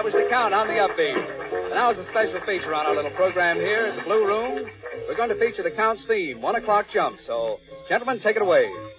That was the Count on the upbeat. And now, as a special feature on our little program here at the Blue Room, we're going to feature the Count's theme, 1 o'clock jump. So, gentlemen, take it away.